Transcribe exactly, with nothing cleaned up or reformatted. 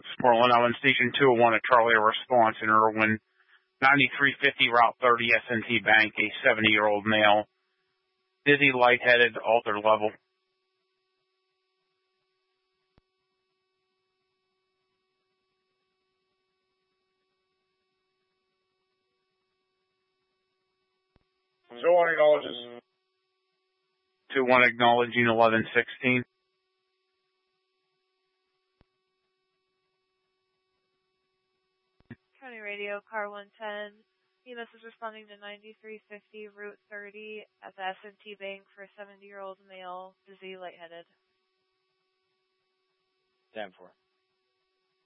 Sport one oh one Station two oh one at Charlie, a response in Irwin. ninety-three fifty Route thirty S and T Bank, a seventy-year-old male. Dizzy, lightheaded, altered level. two one acknowledges. two one acknowledging eleven sixteen. County Radio, Car one ten. E M S is responding to ninety-three fifty Route thirty at the S and T Bank for a seventy-year-old male, dizzy, lightheaded. ten four.